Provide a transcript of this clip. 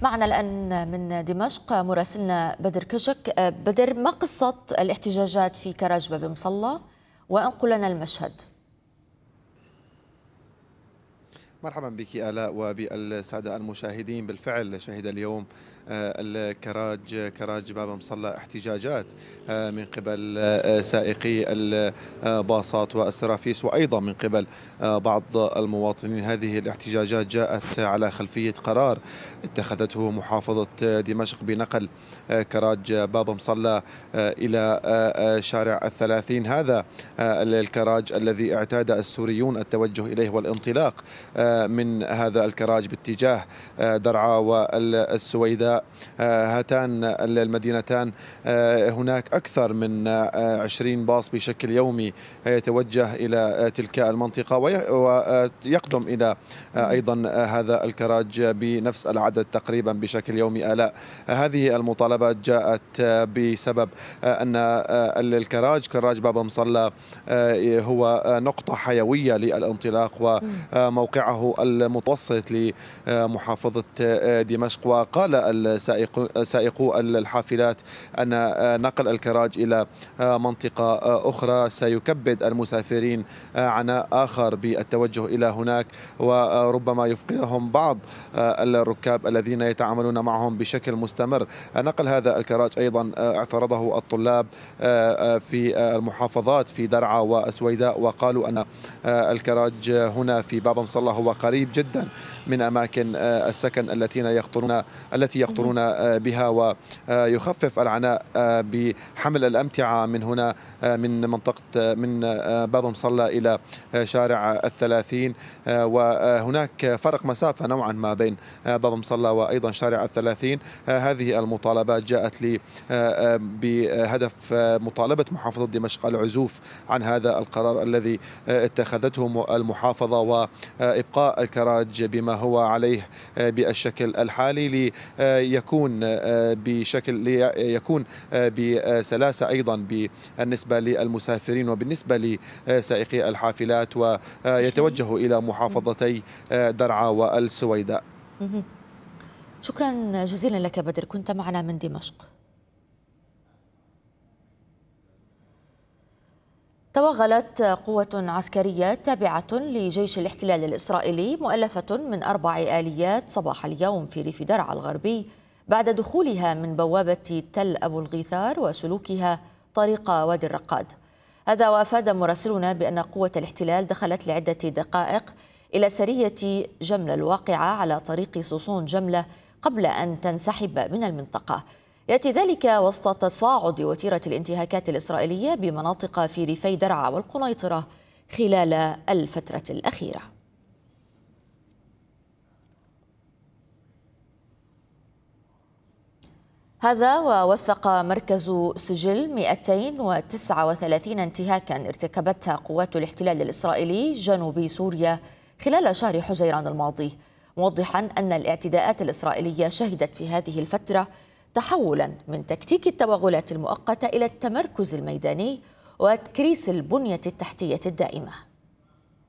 معنا الآن من دمشق مراسلنا بدر كشك. بدر، ما قصة الاحتجاجات في كرج باب مصلى وانقل لنا المشهد؟ مرحبا بك آلاء وبالسادة المشاهدين. بالفعل شهد اليوم كراج باب مصلى احتجاجات من قبل سائقي الباصات والسرافيس وأيضا من قبل بعض المواطنين. هذه الاحتجاجات جاءت على خلفية قرار اتخذته محافظة دمشق بنقل كراج باب مصلى إلى شارع الثلاثين. هذا الكراج الذي اعتاد السوريون التوجه إليه والانطلاق من هذا الكراج باتجاه درعا والسويداء. هاتان المدينتان هناك أكثر من 20 باص بشكل يومي يتوجه إلى تلك المنطقة ويقدم إلى أيضا هذا الكراج بنفس العدد تقريبا بشكل يومي. آلاء، هذه المطالبات جاءت بسبب أن كراج باب مصلى هو نقطة حيوية للانطلاق وموقعه المتوسط لمحافظة دمشق. وقال سائقو الحافلات أن نقل الكراج إلى منطقة أخرى سيكبد المسافرين عناء آخر بالتوجه إلى هناك، وربما يفقدهم بعض الركاب الذين يتعاملون معهم بشكل مستمر. نقل هذا الكراج أيضا اعترضه الطلاب في المحافظات في درعا والسويداء، وقالوا أن الكراج هنا في باب مصلى هو قريب جدا من أماكن السكن التي يقطرون بها، ويخفف العناء بحمل الأمتعة من هنا من باب مصلى إلى شارع الثلاثين. وهناك فرق مسافة نوعا ما بين باب مصلى وأيضا شارع الثلاثين. هذه المطالبات جاءت لي بهدف مطالبة محافظة دمشق العزوف عن هذا القرار الذي اتخذته المحافظة وإبقاء الكراج بما هو عليه بالشكل الحالي ليكون بسلاسة أيضا بالنسبة للمسافرين وبالنسبة لسائقي الحافلات ويتوجهوا إلى محافظتي درعا والسويداء. شكرا جزيلا لك بدر، كنت معنا من دمشق. توغلت قوة عسكرية تابعة لجيش الاحتلال الإسرائيلي مؤلفة من 4 آليات صباح اليوم في ريف درعا الغربي بعد دخولها من بوابة تل أبو الغيثار وسلوكها طريق وادي الرقاد. هذا وأفاد مراسلون بأن قوة الاحتلال دخلت لعدة دقائق إلى سرية جملة الواقعة على طريق صوصون جملة قبل أن تنسحب من المنطقة. يأتي ذلك وسط تصاعد وتيرة الانتهاكات الإسرائيلية بمناطق في ريفي درعا والقنيطرة خلال الفترة الأخيرة. هذا ووثق مركز سجل 239 انتهاكا ارتكبتها قوات الاحتلال الإسرائيلي جنوب سوريا خلال شهر حزيران الماضي، موضحا أن الاعتداءات الإسرائيلية شهدت في هذه الفترة تحولا من تكتيك التوغلات المؤقتة إلى التمركز الميداني وتكريس البنية التحتية الدائمة.